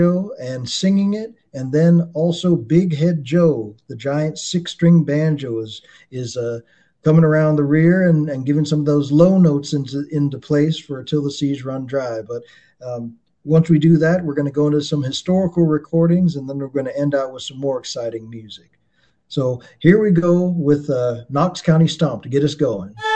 and singing it, and then also Big Head Joe, the giant six-string banjo, is coming around the rear and giving some of those low notes into place for Till the Seas Run Dry. But once we do that, we're going to go into some historical recordings, and then we're going to end out with some more exciting music. So here we go with Knox County Stomp to get us going.